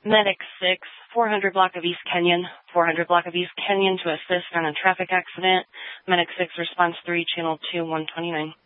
Medic 6, 400 block of East Kenyon, 400 block of East Kenyon to assist on a traffic accident. Medic 6, response 3, channel 2, 129.